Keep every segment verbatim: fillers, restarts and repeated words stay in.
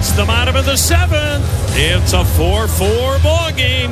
It's the bottom of the seventh. It's a four four ball game.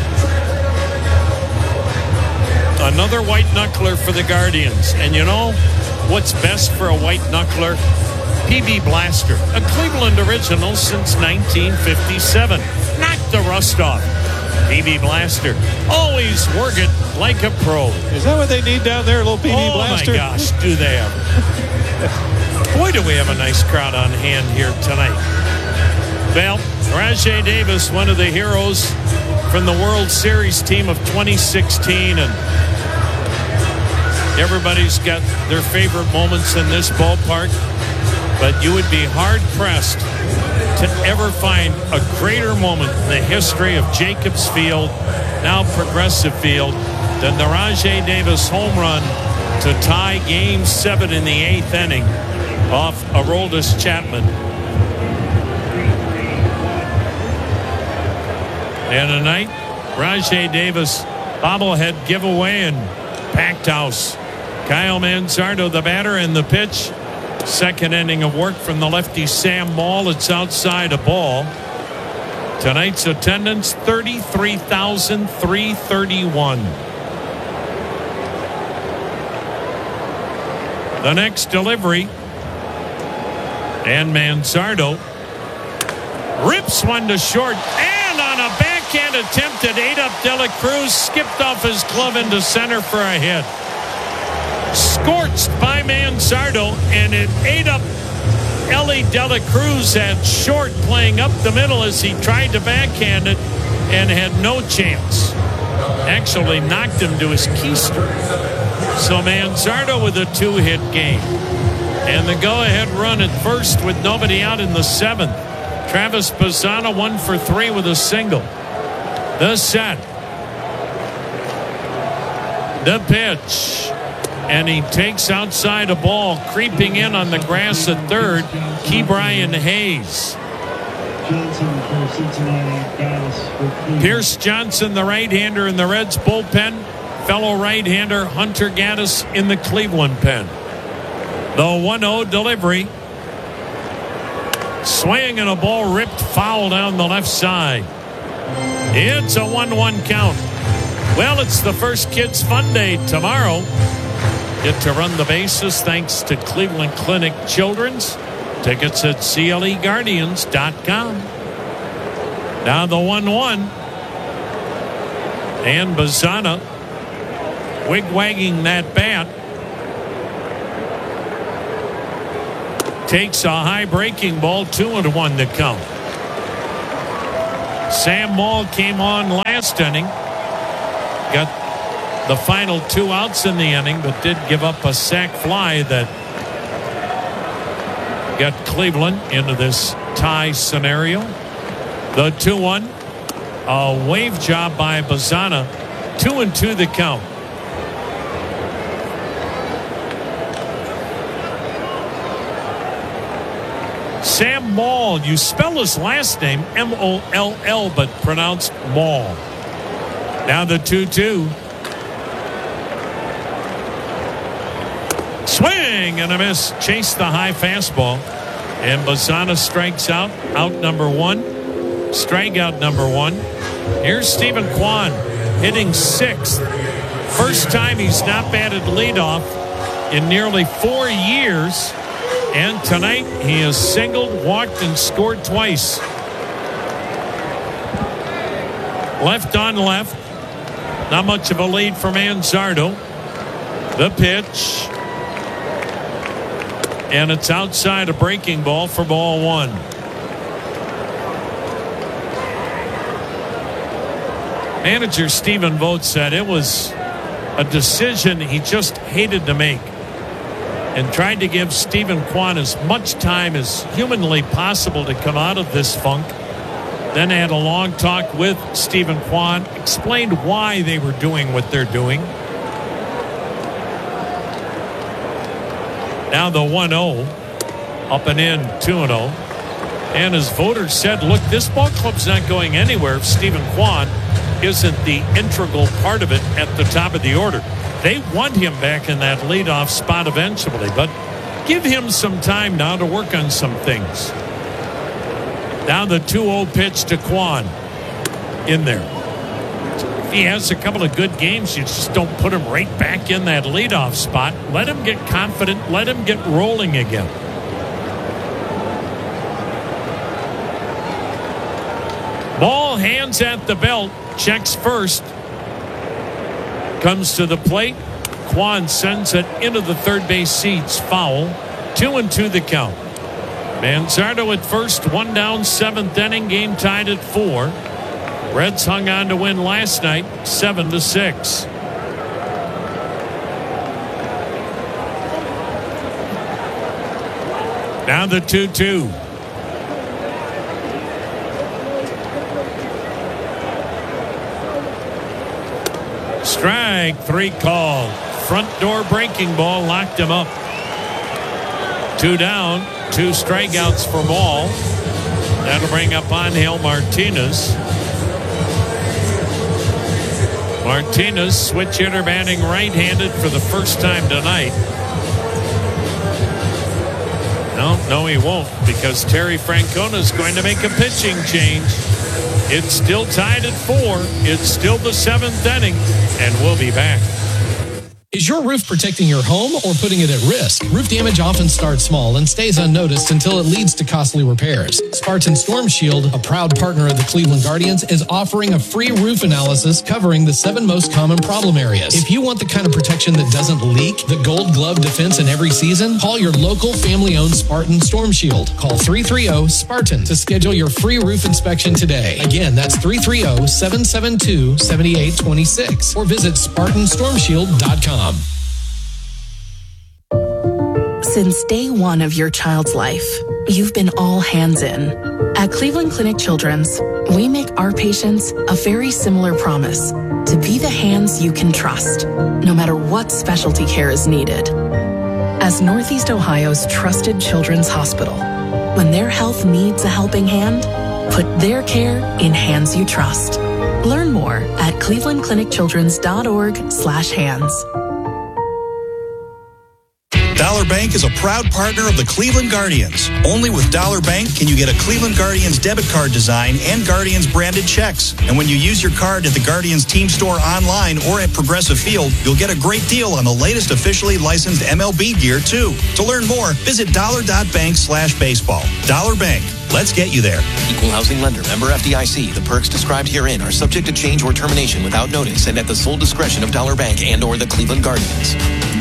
Another white knuckler for the Guardians. And you know what's best for a white knuckler? P B Blaster, a Cleveland original since nineteen fifty-seven. Knock the rust off. P B Blaster, always work it like a pro. Is that what they need down there, a little P B oh Blaster? Oh my gosh, do they ever. Boy, do we have a nice crowd on hand here tonight. Well, Rajai Davis, one of the heroes from the World Series team of twenty sixteen, and everybody's got their favorite moments in this ballpark, but you would be hard-pressed to ever find a greater moment in the history of Jacobs Field, now Progressive Field, than the Rajai Davis home run to tie Game seven in the eighth inning off Aroldis Chapman. And tonight, Rajai Davis bobblehead giveaway and packed house. Kyle Manzardo, the batter, and the pitch. Second inning of work from the lefty Sam Moll. It's outside a ball. Tonight's attendance, thirty-three thousand three hundred thirty-one. The next delivery. And Manzardo rips one to short. And on a backhand attempt at eight-up De La Cruz, skipped off his glove into center for a hit. Scorched by Manzardo, and it ate up Ellie De La Cruz at short, playing up the middle as he tried to backhand it and had no chance. Actually knocked him to his keister. So Manzardo with a two-hit game. And the go-ahead run at first with nobody out in the seventh. Travis Bazzana one for three with a single. The set. The pitch. And he takes outside a ball, creeping in on the grass at third, Ke'Bryan Hayes. Pierce Johnson, the right-hander in the Reds bullpen. Fellow right-hander Hunter Gaddis in the Cleveland pen. The one oh delivery. Swing and a ball ripped foul down the left side. It's a one one count. Well, it's the first Kids Fun Day tomorrow. Get to run the bases thanks to Cleveland Clinic Children's. Tickets at C L E Guardians dot com. Now the one one. And Bazzana wig-wagging that bat. Takes a high breaking ball, two and one to count. Sam Moll came on last inning. Got the final two outs in the inning, but did give up a sac fly that got Cleveland into this tie scenario. The two one. A wave job by Bazzana. Two and two the count. Sam Moll. You spell his last name M O L L, but pronounced Moll. Now the two two. Swing and a miss. Chase the high fastball. And Bazzana strikes out. Out number one. Strikeout number one. Here's Stephen Kwan hitting sixth. First time he's not batted leadoff in nearly four years. And tonight he has singled, walked, and scored twice. Left on left. Not much of a lead for Manzardo. The pitch. And it's outside a breaking ball for ball one. Manager Stephen Vogt said it was a decision he just hated to make, and tried to give Stephen Kwan as much time as humanly possible to come out of this funk. Then had a long talk with Stephen Kwan, explained why they were doing what they're doing. Now the one oh, up and in, two and oh. And as voters said, look, this ball club's not going anywhere if Stephen Kwan isn't the integral part of it at the top of the order. They want him back in that leadoff spot eventually, but give him some time now to work on some things. Now the two oh pitch to Kwan. In there. If he has a couple of good games, you just don't put him right back in that leadoff spot. Let him get confident. Let him get rolling again. Ball, hands at the belt. Checks first. Comes to the plate. Kwan sends it into the third base seats. Foul. Two and two the count. Manzardo at first. One down, seventh inning. Game tied at four. Reds hung on to win last night, seven to six. Now the two two. Strike three called. Front door breaking ball locked him up. Two down, two strikeouts for Ball. That'll bring up Angel Martinez. Martinez, switch hitter, batting right-handed for the first time tonight. No, no, he won't, because Terry Francona is going to make a pitching change. It's still tied at four. It's still the seventh inning, and we'll be back. Is your roof protecting your home or putting it at risk? Roof damage often starts small and stays unnoticed until it leads to costly repairs. Spartan Storm Shield, a proud partner of the Cleveland Guardians, is offering a free roof analysis covering the seven most common problem areas. If you want the kind of protection that doesn't leak, the Gold Glove defense in every season, call your local family-owned Spartan Storm Shield. Call three three zero SPARTAN to schedule your free roof inspection today. Again, that's three three zero, seven seven two, seven eight two six or visit Spartan Storm Shield dot com. Since day one of your child's life, you've been all hands in. At Cleveland Clinic Children's, we make our patients a very similar promise to be the hands you can trust, no matter what specialty care is needed. As Northeast Ohio's trusted children's hospital, when their health needs a helping hand, put their care in hands you trust. Learn more at cleveland clinic children's dot org slash hands. Dollar Bank is a proud partner of the Cleveland Guardians. Only with Dollar Bank can you get a Cleveland Guardians debit card design and Guardians branded checks. And when you use your card at the Guardians team store online or at Progressive Field, you'll get a great deal on the latest officially licensed M L B gear, too. To learn more, visit dollar.bank slash baseball. Dollar Bank. Let's get you there. Equal housing lender. Member F D I C. The perks described herein are subject to change or termination without notice and at the sole discretion of Dollar Bank and or the Cleveland Guardians.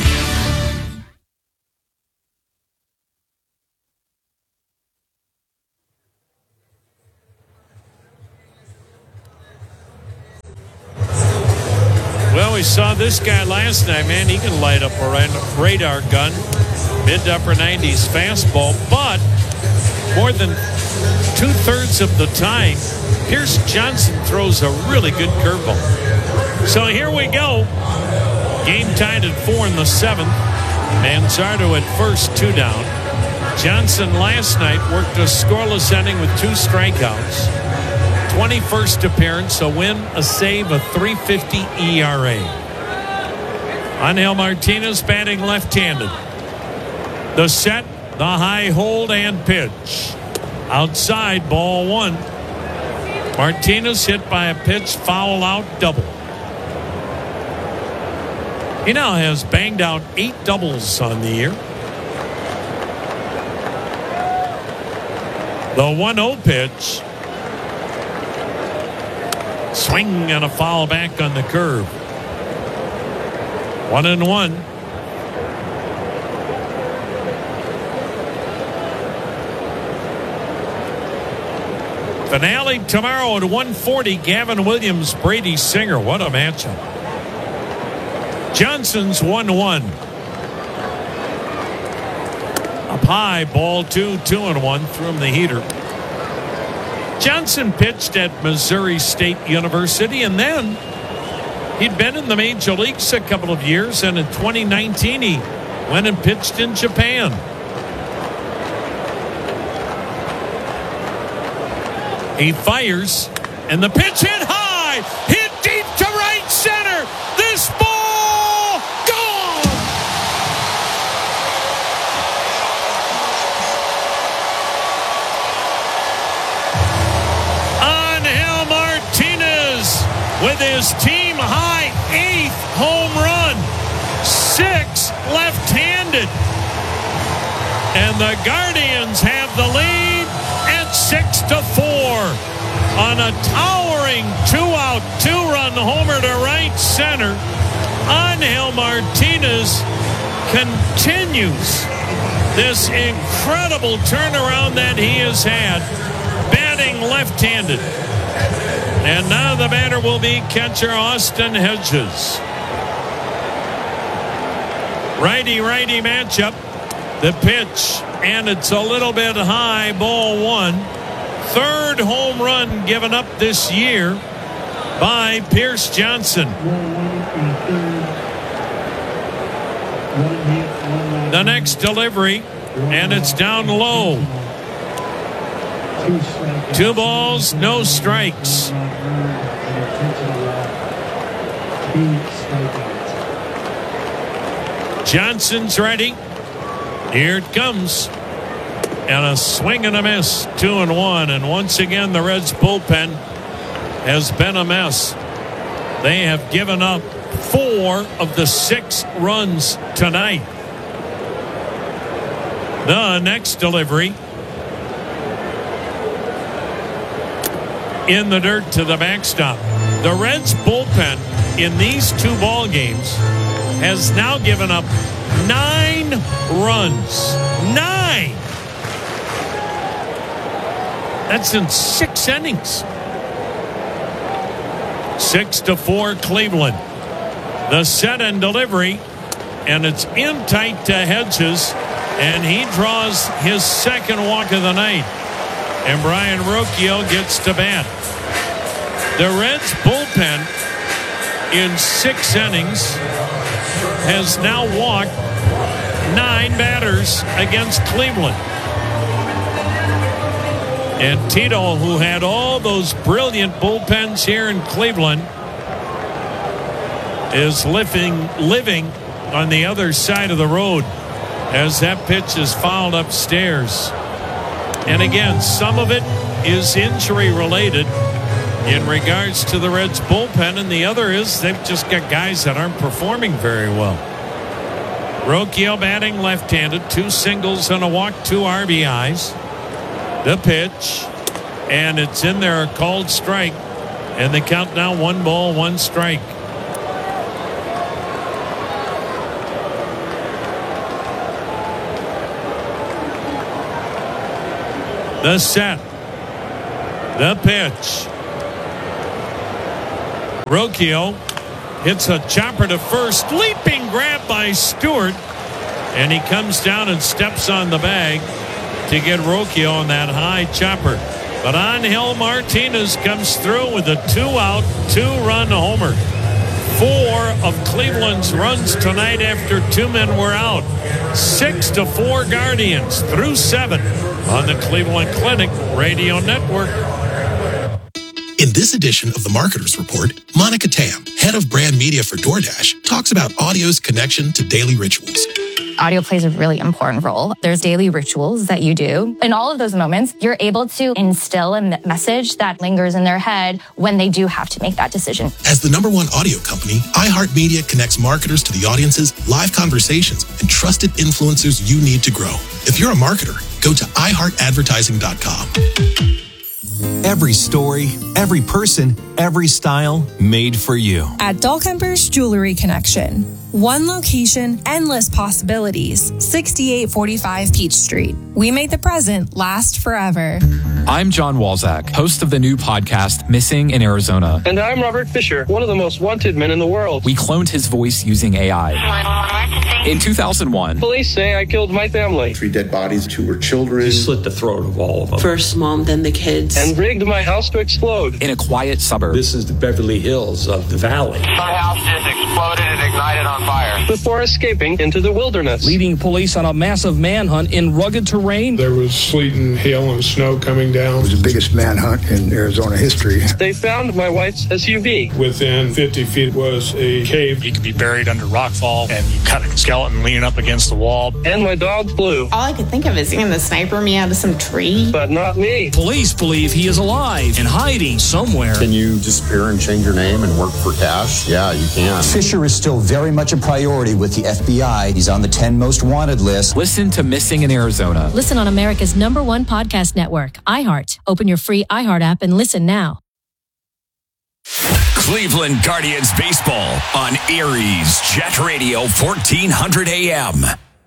Well, we saw this guy last night, man. He can light up a radar gun. Mid to upper nineties fastball. But more than two-thirds of the time, Pierce Johnson throws a really good curveball. So here we go. Game tied at four in the seventh. Manzardo at first, two down. Johnson last night worked a scoreless inning with two strikeouts. twenty-first appearance, a win, a save, a three fifty E R A. Angel Martinez batting left-handed. The set, the high hold and pitch. Outside, ball one. Martinez hit by a pitch, foul out, double. He now has banged out eight doubles on the year. The one oh pitch. Swing and a foul back on the curve. One and one. Finale tomorrow at one forty. Gavin Williams, Brady Singer. What a matchup. Johnson's one one. Up high, ball two, two and one. Threw him the heater. Johnson pitched at Missouri State University, and then he'd been in the major leagues a couple of years, and in twenty nineteen he went and pitched in Japan. He fires, and the pitch hit high, hit deep to right center. This ball gone. with his team-high eighth home run. Six left-handed. And the Guardians have the lead at six to four on a towering two-out, two-run homer to right center. Angel Martinez continues this incredible turnaround that he has had, batting left-handed. And now the batter will be catcher Austin Hedges. Righty-righty matchup. The pitch, and it's a little bit high, ball one. Third home run given up this year by Pierce Johnson. The next delivery, and it's down low. Two balls, no strikes. Johnson's ready. Here it comes. And a swing and a miss. Two and one. And once again, the Reds bullpen has been a mess. They have given up four of the six runs tonight. The next delivery. In the dirt to the backstop. The Reds bullpen in these two ball games has now given up nine runs. Nine! That's in six innings. Six to four Cleveland. The set and delivery, and it's in tight to Hedges, and he draws his second walk of the night. And Brian Rocchio gets to bat. The Reds bullpen in six innings has now walked nine batters against Cleveland. And Tito, who had all those brilliant bullpens here in Cleveland, is living, living on the other side of the road as that pitch is fouled upstairs. And again, some of it is injury related in regards to the Reds bullpen, and the other is they've just got guys that aren't performing very well. Rocchio batting left-handed, two singles and a walk, two R B Is. The pitch, and it's in there, a called strike, and the count now one ball, one strike. The set, the pitch. Rocchio hits a chopper to first, leaping grab by Stewart, and he comes down and steps on the bag to get Rocchio on that high chopper. But Angel Martinez comes through with a two-out, two-run homer. Four of Cleveland's runs tonight after two men were out. Six to four Guardians through seven on the Cleveland Clinic Radio Network. In this edition of the Marketers Report, Monica Tam, head of brand media for DoorDash, talks about audio's connection to daily rituals. Audio plays a really important role. There's daily rituals that you do. In all of those moments, you're able to instill a message that lingers in their head when they do have to make that decision. As the number one audio company, iHeartMedia connects marketers to the audiences, live conversations, and trusted influencers you need to grow. If you're a marketer, go to i heart advertising dot com. Every story, every person, every style made for you. At Dahlkemper's Jewelry Connection. One location, endless possibilities. sixty-eight forty-five Peach Street. We made the present last forever. I'm John Walzak, host of the new podcast, Missing in Arizona. And I'm Robert Fisher, one of the most wanted men in the world. We cloned his voice using A I. In two thousand one, police say I killed my family. Three dead bodies, two were children. He slit the throat of all of them. First mom, then the kids. And rigged my house to explode. In a quiet suburb. This is the Beverly Hills of the valley. My house just exploded and ignited on fire. Before escaping into the wilderness. Leading police on a massive manhunt in rugged terrain. There was sleet and hail and snow coming down. down. It was the biggest manhunt in Arizona history. They found my wife's S U V. Within fifty feet was a cave. You could be buried under rockfall, and you cut a skeleton leaning up against the wall. And my dog Blue. All I could think of is seeing the sniper me out of some tree. But not me. Police believe he is alive and hiding somewhere. Can you disappear and change your name and work for cash? Yeah, you can. Fisher is still very much a priority with the F B I. He's on the ten most wanted list. Listen to Missing in Arizona. Listen on America's number one podcast network, iHeart. Open your free iHeart app and listen now. Cleveland Guardians baseball on Aries Jet Radio fourteen hundred A M.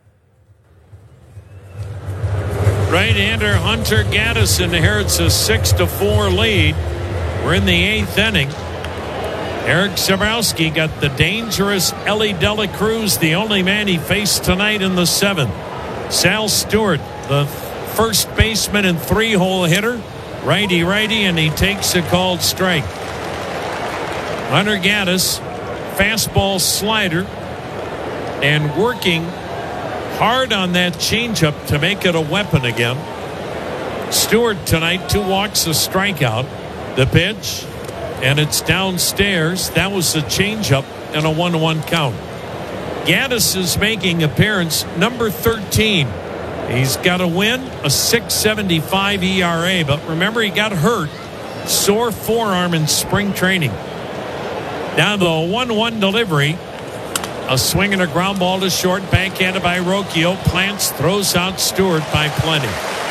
Right-hander Hunter Gaddis inherits a six to four lead. We're in the eighth inning. Eric Zabrowski got the dangerous Ellie De La Cruz, the only man he faced tonight in the seventh. Sal Stewart, the first baseman and three-hole hitter, righty-righty, and he takes a called strike. Hunter Gaddis, fastball slider, and working hard on that changeup to make it a weapon again. Stewart tonight, two walks, a strikeout. The pitch, and it's downstairs. That was a changeup and a one one count. Gaddis is making appearance number thirteen. He's got a win, a six seventy-five E R A, but remember he got hurt. Sore forearm in spring training. Now the one one delivery. A swing and a ground ball to short, backhanded by Rocchio. Plants, throws out Stewart by plenty.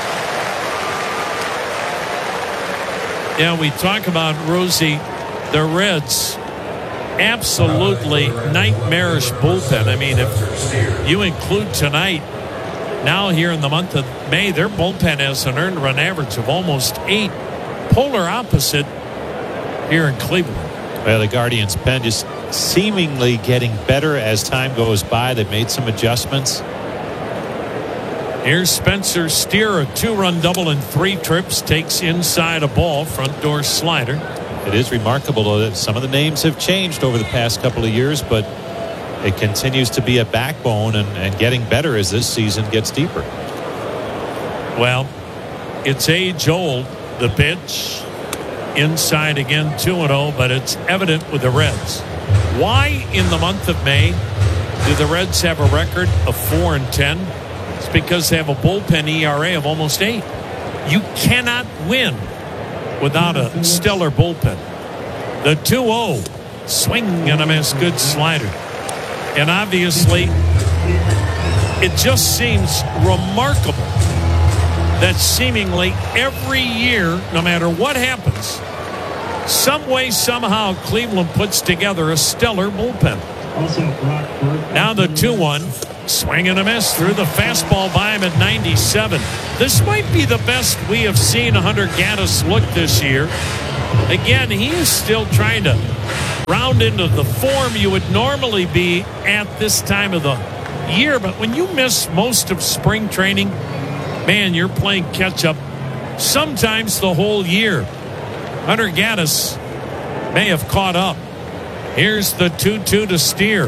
Yeah, we talk about, Rosie, the Reds, absolutely nightmarish bullpen. I mean, if you include tonight, now here in the month of May, their bullpen has an earned run average of almost eight. Polar opposite here in Cleveland. Well, the Guardians' pen just seemingly getting better as time goes by. They've made some adjustments. Here's Spencer Steer, a two-run double in three trips, takes inside a ball, front door slider. It is remarkable, though, that some of the names have changed over the past couple of years, but it continues to be a backbone and, and getting better as this season gets deeper. Well, it's age old. The pitch inside again, two and oh, but it's evident with the Reds. Why in the month of May do the Reds have a record of four and ten? It's because they have a bullpen E R A of almost eight. You cannot win without a stellar bullpen. The two oh, swing and a miss, good slider. And obviously, it just seems remarkable that seemingly every year, no matter what happens, some way, somehow, Cleveland puts together a stellar bullpen. Now the two one, swing and a miss through the fastball by him at ninety-seven. This might be the best we have seen Hunter Gaddis look this year. Again, he is still trying to round into the form you would normally be at this time of the year. But when you miss most of spring training, man, you're playing catch-up sometimes the whole year. Hunter Gaddis may have caught up. Here's the two two to Steer.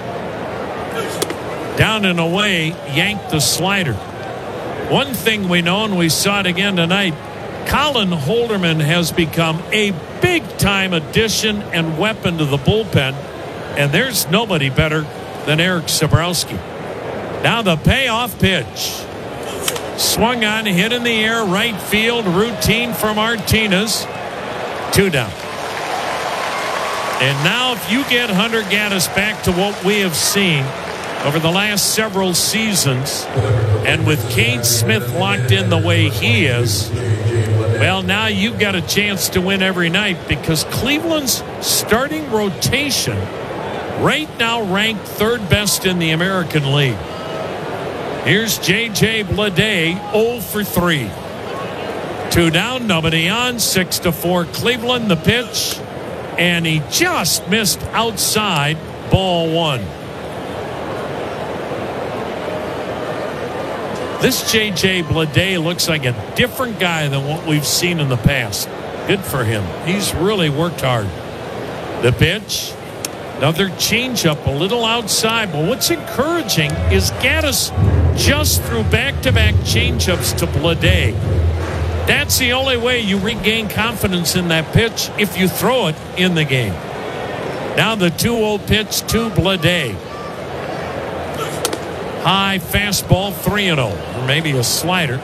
Down and away, yanked the slider. One thing we know, and we saw it again tonight, Colin Holderman has become a big-time addition and weapon to the bullpen, and there's nobody better than Eric Zabrowski. Now the payoff pitch. Swung on, hit in the air, right field, routine for Martinez. Two down. And now if you get Hunter Gaddis back to what we have seen over the last several seasons, and with Cade Smith locked in the way he is, well, now you've got a chance to win every night, because Cleveland's starting rotation right now ranked third best in the American League. Here's J J Bleday, oh for three. Two down, nobody on, six to four Cleveland. The pitch, and he just missed outside, ball one. This J J Bleday looks like a different guy than what we've seen in the past. Good for him. He's really worked hard. The pitch, another changeup, a little outside. But what's encouraging is Gaddis just threw back-to-back changeups to Bleday. That's the only way you regain confidence in that pitch, if you throw it in the game. Now the two oh pitch to Bleday. High fastball, three and oh. Or maybe a slider.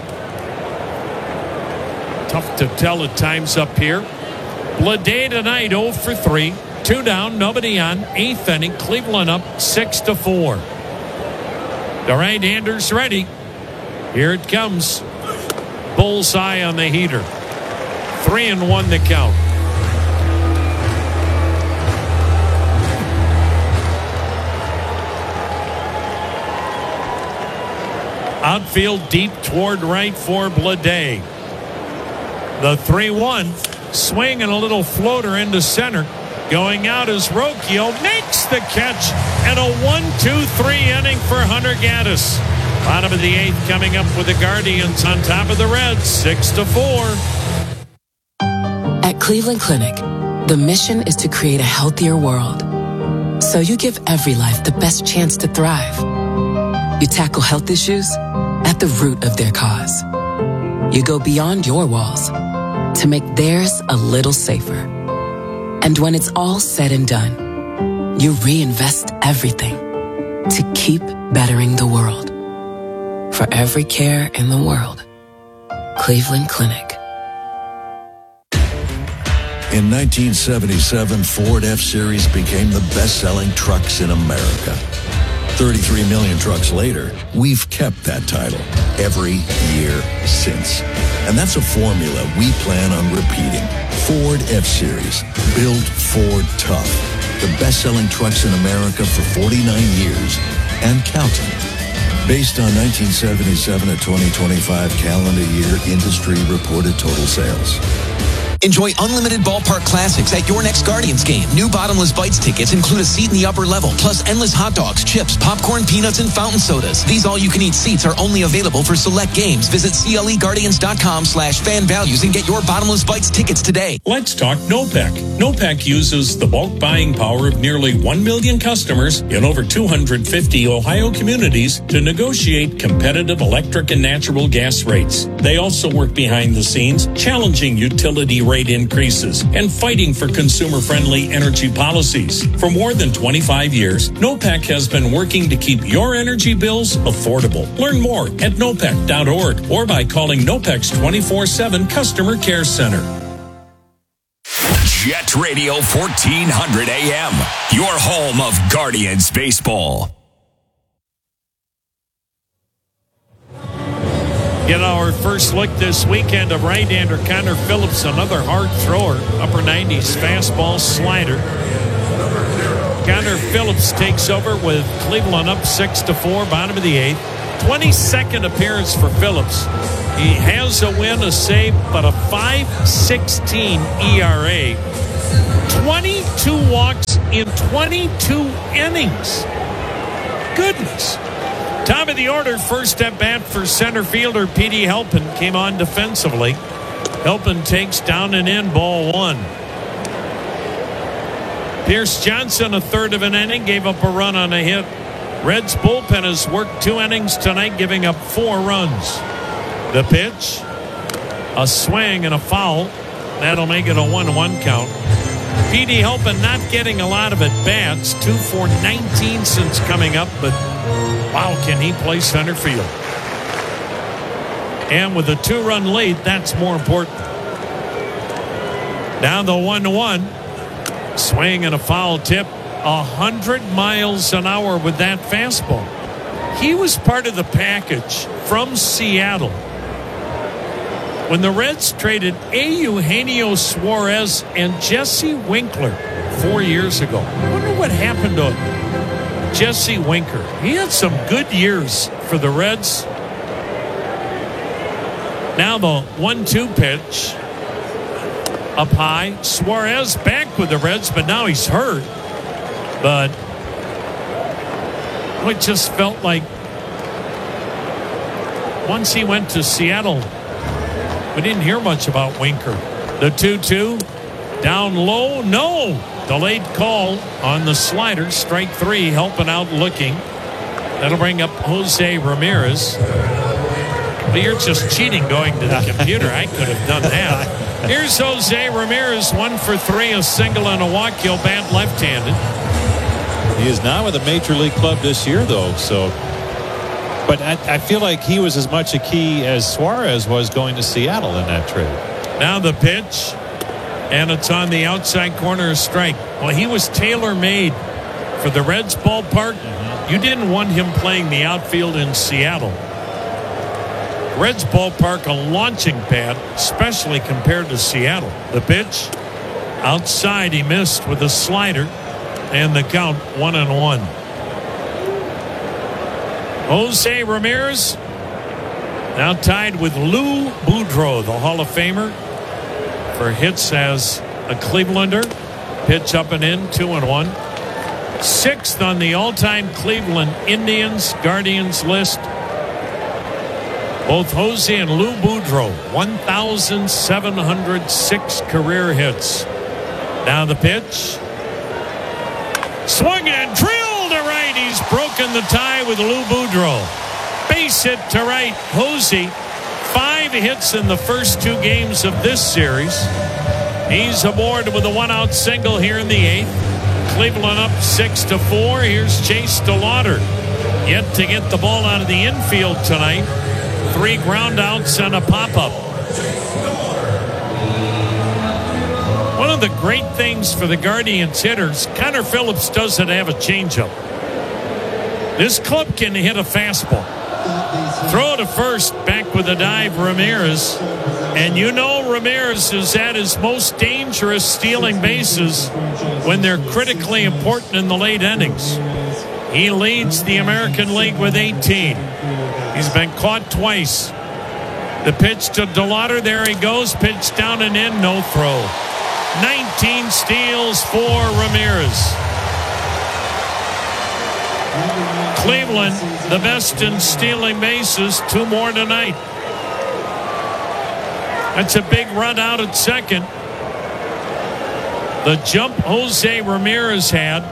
Tough to tell at times up here. Bleday tonight oh for three. Two down, nobody on. Eighth inning, Cleveland up six to four. The right-hander's ready. Here it comes. Bullseye on the heater. Three and one to count. Outfield deep toward right for Bleday. The three one. Swing and a little floater into center. Going out is Rocchio. Makes the catch. And a one two three inning for Hunter Gaddis. Bottom of the eighth coming up with the Guardians on top of the Reds. Six to four. At Cleveland Clinic, the mission is to create a healthier world. So you give every life the best chance to thrive. You tackle health issues at the root of their cause. You go beyond your walls to make theirs a little safer. And when it's all said and done, you reinvest everything to keep bettering the world. For every care in the world, Cleveland Clinic. In nineteen seventy-seven, Ford F-Series became the best-selling trucks in America. thirty-three million trucks later, we've kept that title every year since. And that's a formula we plan on repeating. Ford F-Series, built Ford tough. The best-selling trucks in America for forty-nine years and counting. Based on nineteen seventy-seven to twenty twenty-five calendar year industry reported total sales. Enjoy unlimited ballpark classics at your next Guardians game. New Bottomless Bites tickets include a seat in the upper level, plus endless hot dogs, chips, popcorn, peanuts, and fountain sodas. These all-you-can-eat seats are only available for select games. Visit cleguardians.com slash fan values and get your Bottomless Bites tickets today. Let's talk NOPEC. NOPEC uses the bulk buying power of nearly one million customers in over two hundred fifty Ohio communities to negotiate competitive electric and natural gas rates. They also work behind the scenes, challenging utility rates rate increases and fighting for consumer-friendly energy policies. For more than twenty-five years, NOPEC has been working to keep your energy bills affordable. Learn more at nopec dot org or by calling NOPEC's twenty-four seven Customer Care Center. Jet Radio fourteen hundred A M, your home of Guardians baseball. Get our first look this weekend of right-hander Connor Phillips, another hard thrower, upper nineties fastball slider. Connor Phillips takes over with Cleveland up six to four, bottom of the eighth. twenty-second appearance for Phillips. He has a win, a save, but a five sixteen E R A. twenty-two walks in twenty-two innings. Goodness. Top of the order, first at bat for center fielder Petey Halpin came on defensively. Halpin takes down and in, ball one. Pierce Johnson, a third of an inning, gave up a run on a hit. Reds bullpen has worked two innings tonight, giving up four runs. The pitch, a swing and a foul. That'll make it a one one count. Petey Halpin not getting a lot of at-bats, two for nineteen since coming up, but wow, can he play center field? And with a two-run lead, that's more important. Down the one one. Swing and a foul tip. one hundred miles an hour with that fastball. He was part of the package from Seattle when the Reds traded Eugenio Suarez and Jesse Winkler four years ago. I wonder what happened to Jesse Winker. He had some good years for the Reds. Now the one two pitch. Up high. Suarez back with the Reds, but now he's hurt. But it just felt like once he went to Seattle, we didn't hear much about Winker. The two two. Down low. No. Delayed call on the slider. Strike three, helping out looking. That'll bring up Jose Ramirez. Well, you're just cheating going to the computer. I could have done that. Here's Jose Ramirez, one for three, a single and a walk. He'll bat left-handed. He is now with a major league club this year, though. So, but I, I feel like he was as much a key as Suarez was going to Seattle in that trade. Now the pitch, and it's on the outside corner, a strike. Well, he was tailor-made for the Reds ballpark. Mm-hmm. You didn't want him playing the outfield in Seattle. Reds ballpark, a launching pad, especially compared to Seattle. The pitch, outside, he missed with a slider, and the count one and one. Jose Ramirez now tied with Lou Boudreau, the Hall of Famer, for hits as a Clevelander. Pitch up and in, two and one. Sixth on the all-time Cleveland Indians Guardians list. Both Jose and Lou Boudreau, one thousand seven hundred six career hits. Now the pitch. Swung and drilled to right. He's broken the tie with Lou Boudreau. Base hit to right. Jose, five hits in the first two games of this series. He's aboard with a one-out single here in the eighth. Cleveland up six to four. Here's Chase DeLauter, yet to get the ball out of the infield tonight. Three ground outs and a pop-up. One of the great things for the Guardians hitters, Connor Phillips doesn't have a changeup. This club can hit a fastball. Throw to first, back with a dive, Ramirez. And you know Ramirez is at his most dangerous stealing bases when they're critically important in the late innings. He leads the American League with eighteen. He's been caught twice. The pitch to DeLauter, there he goes. Pitch down and in, no throw. nineteen steals for Ramirez. Cleveland, the best in stealing bases, two more tonight. That's a big run out at second. The jump Jose Ramirez had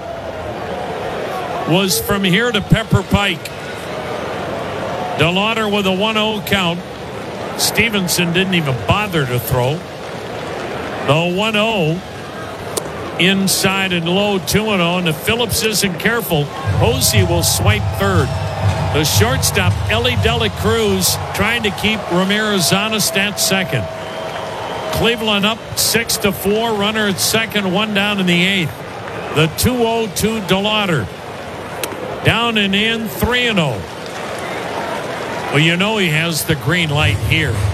was from here to Pepper Pike. DeLauter with a one oh count. Stevenson didn't even bother to throw. The one oh inside and low, two and oh. And if Phillips isn't careful, Jose will swipe third. The shortstop, Ellie Dela Cruz, trying to keep Ramirez honest at second. Cleveland up six to four. Runner at second, one down in the eighth. The two oh to DeLauter. Down and in, three and oh. Well, you know he has the green light here.